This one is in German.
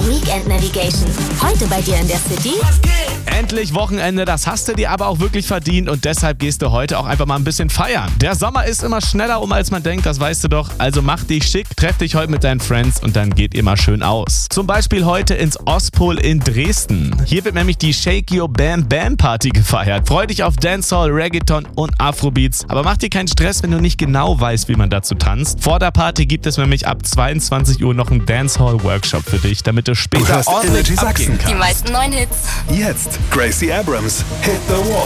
Weekend Navigation. Heute bei dir in der City. Endlich Wochenende, das hast du dir aber auch wirklich verdient und deshalb gehst du heute auch einfach mal ein bisschen feiern. Der Sommer ist immer schneller als man denkt, das weißt du doch. Also mach dich schick, treff dich heute mit deinen Friends und dann geht ihr mal schön aus. Zum Beispiel heute ins Ostpol in Dresden. Hier wird nämlich die Shake Your Bam Bam Party gefeiert. Freu dich auf Dancehall, Reggaeton und Afrobeats. Aber mach dir keinen Stress, wenn du nicht genau weißt, wie man dazu tanzt. Vor der Party gibt es nämlich ab 22 Uhr noch einen Dancehall-Workshop für dich, damit du später ordentlich abgehen kannst. Die meisten neuen Hits. Jetzt Gracie Abrams, Hit the Wall.